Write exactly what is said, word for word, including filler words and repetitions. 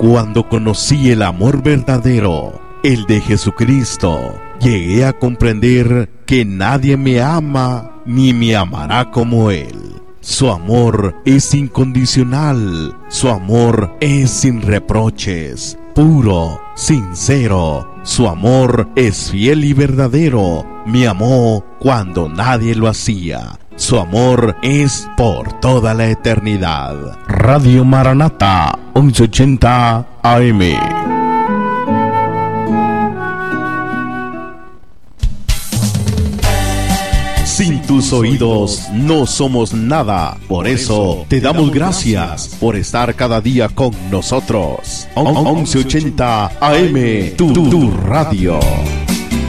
Cuando conocí el amor verdadero, el de Jesucristo, llegué a comprender que nadie me ama ni me amará como Él. Su amor es incondicional, su amor es sin reproches, puro, sincero. Su amor es fiel y verdadero. Me amó cuando nadie lo hacía. Su amor es por toda la eternidad. Radio Maranata, once ochenta A M. Sin tus oídos no somos nada. Por eso te damos gracias por estar cada día con nosotros. once ochenta A M, tu, tu radio.